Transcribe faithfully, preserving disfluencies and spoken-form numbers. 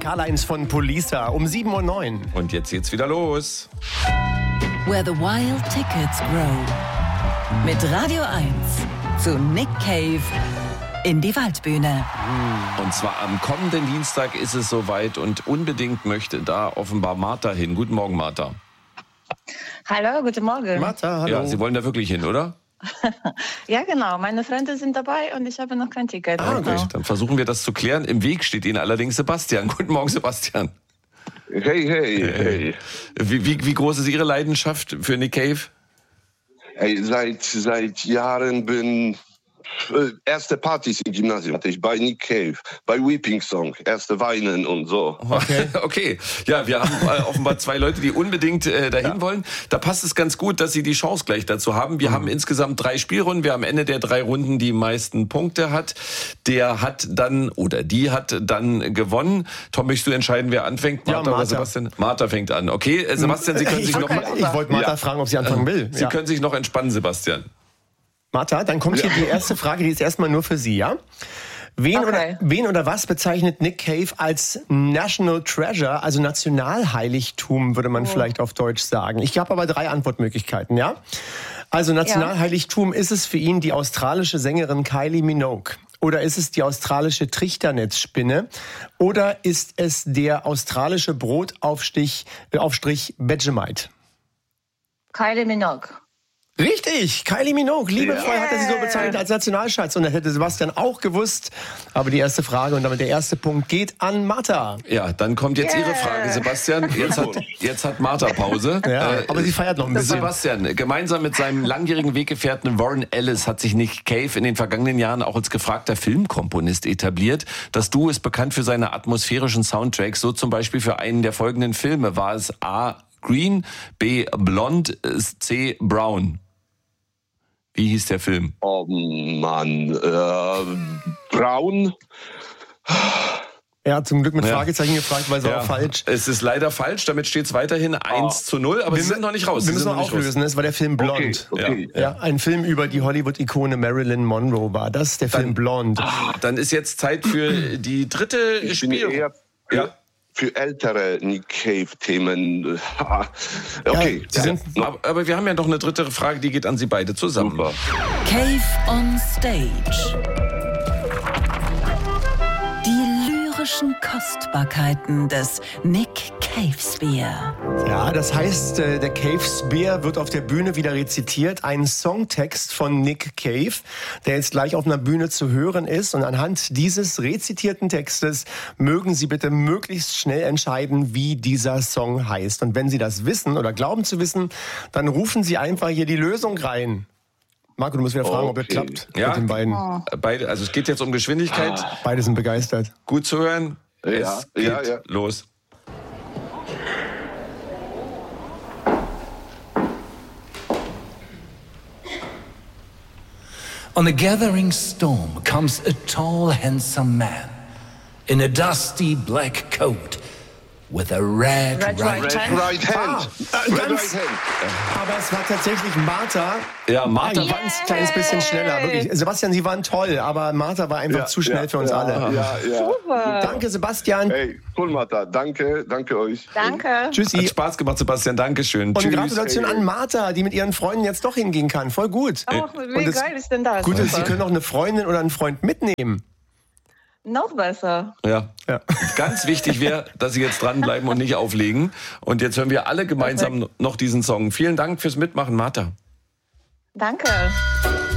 Airlines von Poliça um sieben Uhr neun. Und jetzt geht's wieder los. Where the Wild Tickets Grow. Mit Radio eins zu Nick Cave in die Waldbühne. Und zwar am kommenden Dienstag ist es soweit und unbedingt möchte da offenbar Martha hin. Guten Morgen, Martha. Hallo, guten Morgen. Martha, hallo. Ja, Sie wollen da wirklich hin, oder? Ja, genau. Meine Freunde sind dabei und ich habe noch kein Ticket. Ah, okay. Dann versuchen wir das zu klären. Im Weg steht Ihnen allerdings Sebastian. Guten Morgen, Sebastian. Hey, hey, hey. Wie, wie, wie groß ist Ihre Leidenschaft für Nick Cave? Hey, seit, seit Jahren bin äh, erste Partys im Gymnasium hatte ich bei Nick Cave, bei Weeping Song, erste Weinen und so. Okay, okay. Ja, wir haben äh, offenbar zwei Leute, die unbedingt äh, dahin ja. wollen. Da passt es ganz gut, dass Sie die Chance gleich dazu haben. Wir mhm. haben insgesamt drei Spielrunden. Wer am Ende der drei Runden die meisten Punkte hat, der hat dann oder die hat dann gewonnen. Tom, möchtest du entscheiden, wer anfängt? Martha, ja, Martha. Oder Sebastian? Martha fängt an. Okay, äh, Sebastian, Sie können ich sich noch... Mal, ich wollte Martha ja. fragen, ob sie anfangen will. Sie ja. können sich noch entspannen, Sebastian. Martha, dann kommt hier die erste Frage, die ist erstmal nur für Sie, ja? Wen, okay. oder, wen oder was bezeichnet Nick Cave als National Treasure, also Nationalheiligtum, würde man oh. vielleicht auf Deutsch sagen? Ich habe aber drei Antwortmöglichkeiten, ja? Also Nationalheiligtum, ja. ist es für ihn die australische Sängerin Kylie Minogue? Oder ist es die australische Trichternetzspinne? Oder ist es der australische Brotaufstrich Aufstrich Vegemite? Kylie Minogue. Richtig, Kylie Minogue, liebevoll yeah. hat er sie so bezeichnet als Nationalschatz. Und das hätte Sebastian auch gewusst. Aber die erste Frage und damit der erste Punkt geht an Martha. Ja, dann kommt jetzt yeah. Ihre Frage, Sebastian. Jetzt hat, jetzt hat Martha Pause. Ja, äh, aber sie feiert noch ein bisschen. Sebastian, gemeinsam mit seinem langjährigen Weggefährten Warren Ellis hat sich Nick Cave in den vergangenen Jahren auch als gefragter Filmkomponist etabliert. Das Duo ist bekannt für seine atmosphärischen Soundtracks. So zum Beispiel für einen der folgenden Filme war es A. Green, B. Blond, C. Brown. Wie hieß der Film? Oh Mann, äh, Braun. Er hat zum Glück mit ja. Fragezeichen gefragt, weil es ja. auch falsch. Es ist leider falsch, damit steht es weiterhin eins zu null, aber wir, Sie sind noch nicht raus. Wir müssen noch auflösen, das war der Film Blond. Okay, okay. Ja. Ja, ein Film über die Hollywood-Ikone Marilyn Monroe war das, der Film dann, Blond. Dann ist jetzt Zeit für die dritte Spielrunde. Ja. Für ältere Nick Cave-Themen. Okay. Ja, sind, ja. aber, aber wir haben ja noch eine dritte Frage, die geht an Sie beide zusammen. Super. Cave on Stage. Die lyrischen Kostbarkeiten des Nick Cave Spear. Ja, das heißt, der Cave Spear wird auf der Bühne wieder rezitiert. Ein Songtext von Nick Cave, der jetzt gleich auf einer Bühne zu hören ist. Und anhand dieses rezitierten Textes mögen Sie bitte möglichst schnell entscheiden, wie dieser Song heißt. Und wenn Sie das wissen oder glauben zu wissen, dann rufen Sie einfach hier die Lösung rein. Marco, du musst wieder fragen, okay. ob es klappt ja. mit den beiden. Oh. Beide, also es geht jetzt um Geschwindigkeit. Ah. Beide sind begeistert. Gut zu hören. Ja, es geht ja, ja. los. On a gathering storm comes a tall, handsome man in a dusty black coat with a red, red right, right hand. Right hand. Ah, äh, red ganz, right hand. Aber es war tatsächlich Martha. Ja, Martha ein war ganz kleines bisschen schneller. Wirklich. Sebastian, Sie waren toll, aber Martha war einfach Ja, zu schnell ja, für uns ja, alle. Ja, ja. Super. Danke, Sebastian. Hey, cool, Martha. Danke, danke euch. Danke. Tschüssi. Hat Spaß gemacht, Sebastian. Dankeschön. Und Tschüss. Gratulation an Martha, die mit ihren Freunden jetzt doch hingehen kann. Voll gut. Oh, wie das geil ist denn das? Gut ist, Sie können auch eine Freundin oder einen Freund mitnehmen. Noch besser. Ja. ja. Ganz wichtig wäre, dass Sie jetzt dranbleiben und nicht auflegen. Und jetzt hören wir alle gemeinsam noch diesen Song. Vielen Dank fürs Mitmachen, Martha. Danke.